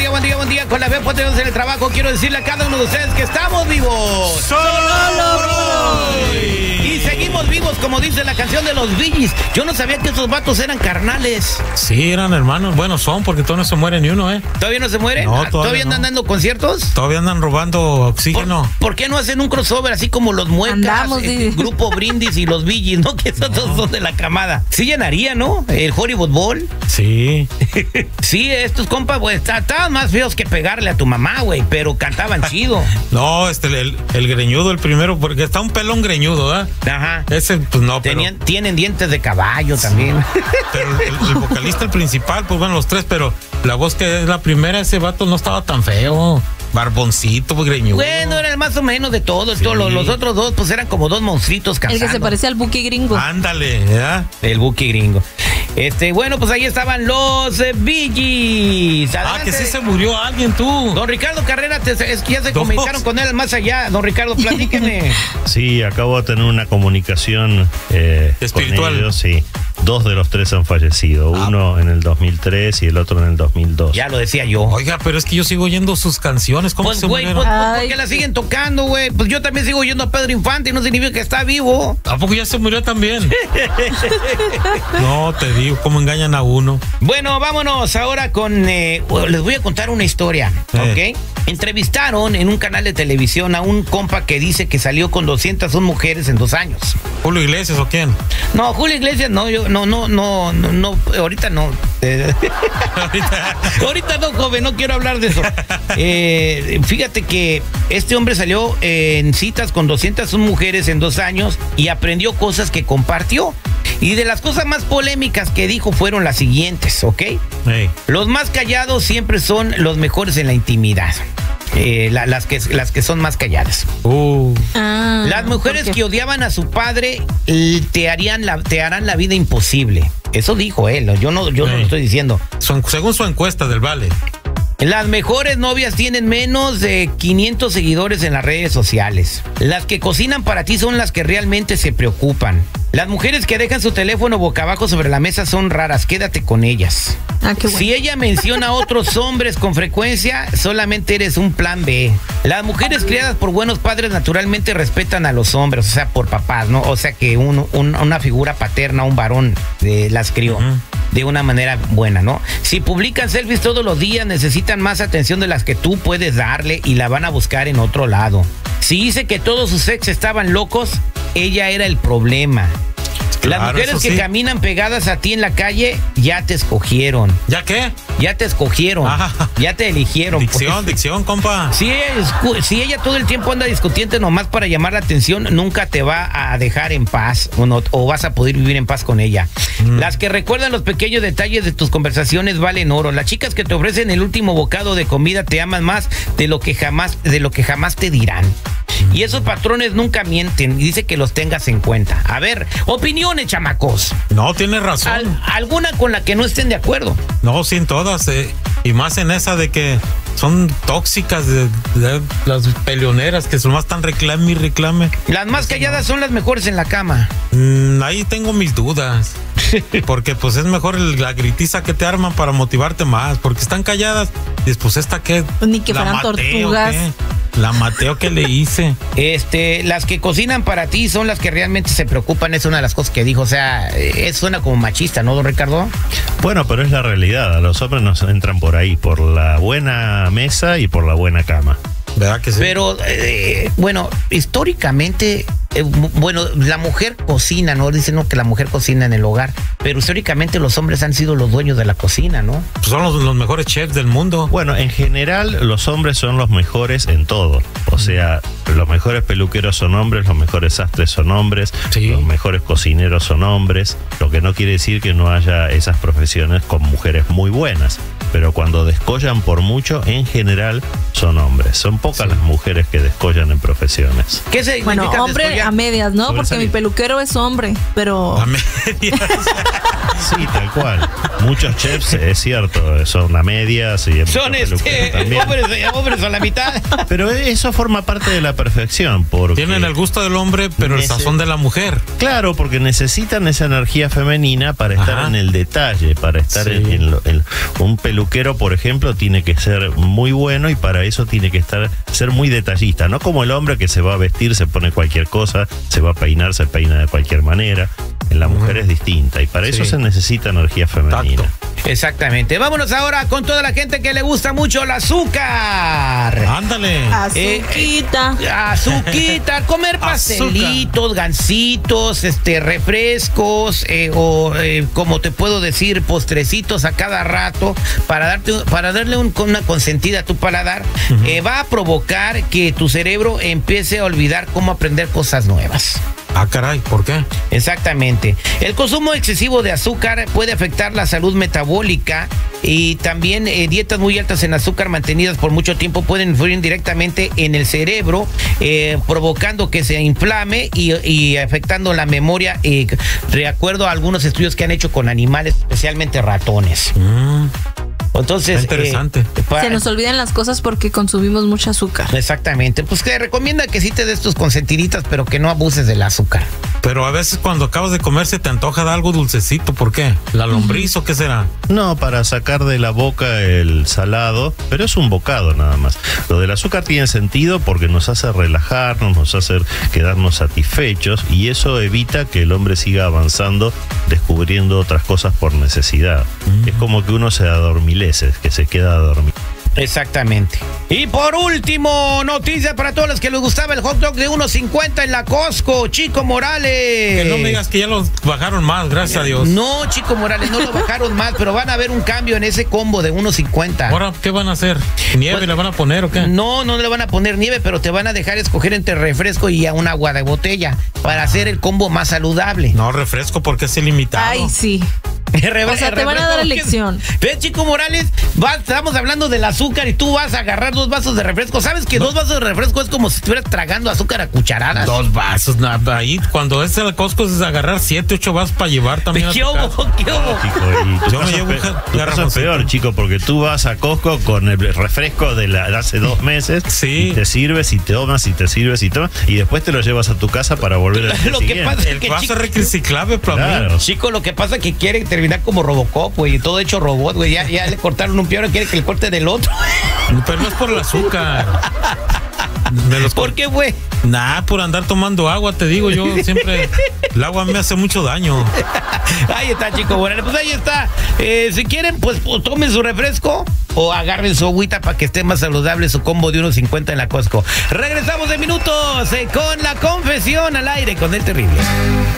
buen día. Con la fe potentes en el trabajo, quiero decirle a cada uno de ustedes que estamos vivos. ¡Solo! Y seguimos vivos, como dice la canción de los Bee Gees. Yo no sabía que esos vatos eran carnales. Sí, eran hermanos. Bueno, son, porque todavía no se muere ni uno, ¿eh? ¿Todavía no se mueren? No, ¿Todavía andan dando conciertos? Todavía andan robando oxígeno. ¿Por qué no hacen un crossover así como los Muecas, Grupo Brindis y los Bee Gees, ¿no? Que esos dos son de la camada. Sí llenaría, ¿no? El Hollywood Bowl. Sí. Sí, estos compas, güey, estaban más feos que pegarle a tu mamá, güey, pero cantaban chido. No, el greñudo, el primero, porque está un pelón greñudo, ¿eh? Ajá. Ese, pues no, Tienen dientes de caballo también. Pero el vocalista, el principal, pues bueno, los tres, pero la voz que es la primera, ese vato no estaba tan feo. Barboncito, greñudo. Bueno, era el más o menos de todo. Sí. Los otros dos, pues eran como dos monstruitos cantando. El que se parecía al Buki Gringo. Ándale, ¿ya? El Buki Gringo. Bueno, pues ahí estaban los Bee Gees. Ah, que sí se murió alguien, tú. Don Ricardo Carrera, ya se comunicaron con él más allá. Don Ricardo, platíqueme. Sí, acabo de tener una comunicación espiritual. Con ellos, sí. 2 de los 3 han fallecido. Uno en el 2003 y el otro en el 2002. Ya lo decía yo. Oiga, pero es que yo sigo oyendo sus canciones. ¿Cómo pues, se güey, murieron? ¿por qué la siguen tocando, güey? Pues yo también sigo oyendo a Pedro Infante y no significa que está vivo. ¿A poco ya se murió también? No, te digo, cómo engañan a uno. Bueno, vámonos ahora con... les voy a contar una historia, ¿ok? Entrevistaron en un canal de televisión a un compa que dice que salió con 201 mujeres en 2 años. ¿Julio Iglesias o quién? No, Julio Iglesias no, ahorita no. Ahorita no, joven, no quiero hablar de eso. Fíjate que este hombre salió en citas con 201 mujeres en 2 años y aprendió cosas que compartió. Y de las cosas más polémicas que dijo fueron las siguientes, ¿ok? Hey. Los más callados siempre son los mejores en la intimidad. Las que son más calladas. Las mujeres que odiaban a su padre te harán la vida imposible. Eso dijo él, yo no lo estoy diciendo. Según su encuesta del Vale. Las mejores novias tienen menos de 500 seguidores en las redes sociales. Las que cocinan para ti son las que realmente se preocupan. Las mujeres que dejan su teléfono boca abajo sobre la mesa son raras, quédate con ellas. Qué bueno. Si ella menciona a otros hombres con frecuencia, solamente eres un plan B. Las mujeres criadas por buenos padres naturalmente respetan a los hombres, o sea, por papás, ¿no? O sea, que una figura paterna, un varón, las crió. De una manera buena, ¿no? Si publican selfies todos los días, necesitan más atención de las que tú puedes darle y la van a buscar en otro lado. Si dice que todos sus ex estaban locos, ella era el problema. Claro, las mujeres que caminan pegadas a ti en la calle ya te escogieron. ¿Ya qué? Ya te escogieron. Ya te eligieron. Dicción, compa. Si ella todo el tiempo anda discutiendo nomás para llamar la atención, nunca te va a dejar en paz o vas a poder vivir en paz con ella. Las que recuerdan los pequeños detalles de tus conversaciones valen oro. Las chicas que te ofrecen el último bocado de comida te aman más de lo que jamás te dirán. Y esos patrones nunca mienten y dice que los tengas en cuenta. A ver, opiniones, chamacos. No, tienes razón. ¿Alguna con la que no estén de acuerdo? No, sin todas. Y más en esa de que son tóxicas, de las peleoneras que son más tan reclame y reclame. Las más calladas son las mejores en la cama. Ahí tengo mis dudas. Porque pues es mejor la gritiza que te arman para motivarte más. Porque están calladas. Y después esta que... Pues ni que fueran tortugas. La Mateo que le hice. Las que cocinan para ti son las que realmente se preocupan. Es una de las cosas que dijo. O sea, suena como machista, ¿no, don Ricardo? Bueno, pero es la realidad. A los hombres nos entran por ahí, por la buena mesa y por la buena cama. ¿Verdad que sí? Pero, bueno, históricamente, la mujer cocina, ¿no? Dicen que la mujer cocina en el hogar, pero históricamente los hombres han sido los dueños de la cocina, ¿no? Pues son los mejores chefs del mundo. Bueno, en general, los hombres son los mejores en todo. O sea, los mejores peluqueros son hombres, los mejores sastres son hombres, los mejores cocineros son hombres, lo que no quiere decir que no haya esas profesiones con mujeres muy buenas. Pero cuando descollan por mucho, en general son hombres. Son pocas las mujeres que descollan en profesiones. ¿Qué significa descollar tuya? A medias, ¿no? Porque mi peluquero es hombre, pero... A medias. Sí, tal cual. Muchos chefs, es cierto, son a medias y Son hombres a la mitad. Pero eso forma parte de la perfección. Porque tienen el gusto del hombre, pero el sazón de la mujer. Claro, porque necesitan esa energía femenina para estar en el detalle, para estar en un peluquero, por ejemplo, tiene que ser muy bueno y para eso tiene que ser muy detallista, no como el hombre que se va a vestir, se pone cualquier cosa, se va a peinar, se peina de cualquier manera. En la mujer es distinta y para eso se necesita energía femenina. Exactamente. Vámonos ahora con toda la gente que le gusta mucho el azúcar. Ándale. Azuquita. Comer pastelitos, gancitos, refrescos o como te puedo decir, postrecitos a cada rato para darle una consentida a tu paladar, va a provocar que tu cerebro empiece a olvidar cómo aprender cosas nuevas. Ah, caray, ¿por qué? Exactamente. El consumo excesivo de azúcar puede afectar la salud metabólica y también dietas muy altas en azúcar mantenidas por mucho tiempo pueden influir directamente en el cerebro, provocando que se inflame y afectando la memoria, de acuerdo a algunos estudios que han hecho con animales, especialmente ratones. Entonces, interesante. Se nos olvidan las cosas porque consumimos mucho azúcar. Exactamente. Pues te recomienda que sí te des tus consentiditas, pero que no abuses del azúcar. Pero a veces cuando acabas de comer se te antoja de algo dulcecito. ¿Por qué? ¿La lombriz o qué será? No, para sacar de la boca el salado, pero es un bocado nada más. Lo del azúcar tiene sentido porque nos hace relajarnos, nos hace quedarnos satisfechos y eso evita que el hombre siga avanzando, descubriendo otras cosas por necesidad. Es como que uno se adormilece, que se queda dormido. Exactamente. Y por último, noticia para todos los que les gustaba el hot dog de 1.50 en la Costco, Chico Morales. Que no me digas que ya lo bajaron más, gracias a Dios. No, Chico Morales, no lo bajaron más, pero van a ver un cambio en ese combo de 1.50. Ahora, ¿qué van a hacer? ¿Nieve le van a poner o qué? No le van a poner nieve, pero te van a dejar escoger entre refresco y un agua de botella para hacer el combo más saludable. No, refresco porque es ilimitado. Ay, sí. O sea, te van a dar elección. ¿Ves, Chico Morales? Estamos hablando del azúcar y tú vas a agarrar 2 vasos de refresco. ¿Sabes que 2 vasos de refresco es como si estuvieras tragando azúcar a cucharadas? 2 vasos, ahí cuando es el Costco es agarrar 7, 8 vasos para llevar también. ¿Qué hubo? Yo me llevo un peor, chico, porque tú vas a Costco con el refresco de hace 2 meses y te sirves y tomas y te sirves y tomas y después te lo llevas a tu casa para volver a lo que pasa es que el vaso reciclable, claro. Chico, lo que pasa es que quieren terminar como Robocop, güey, todo hecho robot, güey, ya le cortaron un pie, ahora quiere que le corte del otro. Pero no es por el azúcar. ¿Por qué, güey? Por andar tomando agua, te digo, yo siempre el agua me hace mucho daño. Ahí está, Chico Morales, pues ahí está. Si quieren, pues tomen su refresco o agarren su agüita para que esté más saludable su combo de 1.50 en la Costco. Regresamos de minutos con la confesión al aire con el terrible.